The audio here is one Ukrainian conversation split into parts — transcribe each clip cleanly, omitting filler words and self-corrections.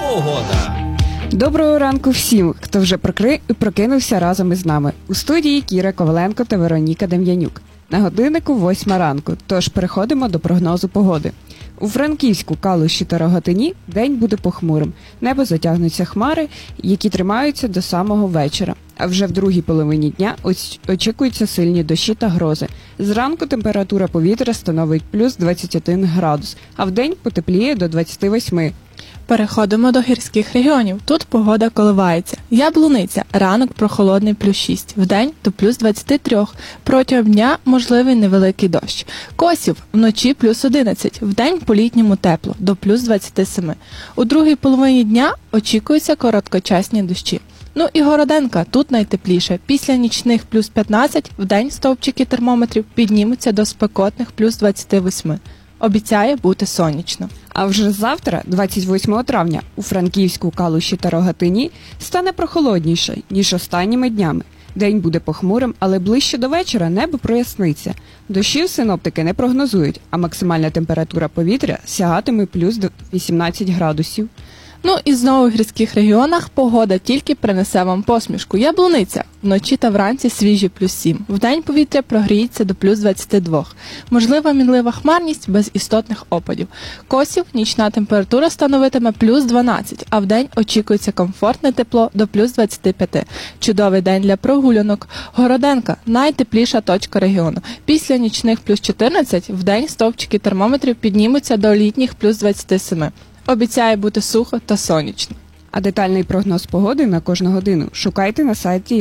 Погода. Доброго ранку всім, хто вже прокинувся разом із нами. У студії Кіра Коваленко та Вероніка Дем'янюк. На годиннику 8 ранку, тож переходимо до прогнозу погоди. У Франківську, Калуші та Рогатині день буде похмурим. Небо затягнуться хмари, які тримаються до самого вечора. А вже в другій половині дня очікуються сильні дощі та грози. Зранку температура повітря становить плюс 21 градус, а вдень потепліє до 28. Переходимо до гірських регіонів. Тут погода коливається. Яблуниця. Ранок прохолодний плюс 6. Вдень до плюс 23. Протягом дня можливий невеликий дощ. Косів. Вночі плюс 11. Вдень по-літньому тепло до плюс 27. У другій половині дня очікуються короткочасні дощі. Ну і Городенка. Тут найтепліше. Після нічних плюс 15. Вдень стовпчики термометрів піднімуться до спекотних плюс 28. Обіцяє бути сонячно. А вже завтра, 28 травня, у Франківську, Калуші та Рогатині стане прохолодніше, ніж останніми днями. День буде похмурим, але ближче до вечора небо проясниться. Дощів синоптики не прогнозують, а максимальна температура повітря сягатиме плюс 18 градусів. Ну і знову в гірських регіонах погода тільки принесе вам посмішку. Яблуниця. Вночі та вранці свіжі плюс 7. Вдень повітря прогріється до плюс 22. Можлива мінлива хмарність без істотних опадів. Косів нічна температура становитиме плюс 12, а вдень очікується комфортне тепло до плюс 25. Чудовий день для прогулянок. Городенка – найтепліша точка регіону. Після нічних плюс 14 вдень стовпчики термометрів піднімуться до літніх плюс 27. Обіцяє бути сухо та сонячно. А детальний прогноз погоди на кожну годину шукайте на сайті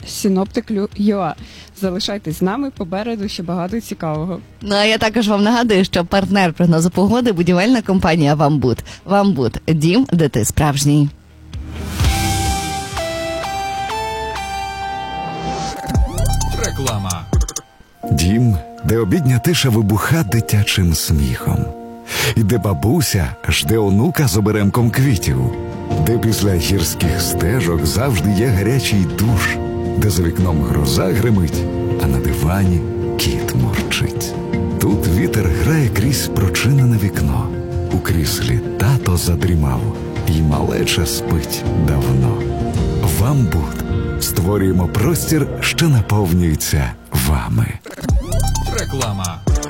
Synoptic.ua. Залишайтесь з нами, попереду ще багато цікавого. Ну а я також вам нагадую, що партнер прогнозу погоди – будівельна компанія «Вамбуд». «Вамбуд» – дім, де ти справжній. Реклама. Дім, де обідня тиша вибуха дитячим сміхом. І де бабуся жде онука з оберемком квітів. Де після гірських стежок завжди є гарячий душ. Де за вікном гроза гримить, а на дивані кіт мурчить. Тут вітер грає крізь прочинене вікно. У кріслі тато задрімав, і малеча спить давно. «Вамбуд» створюємо простір, що наповнюється вами. Реклама.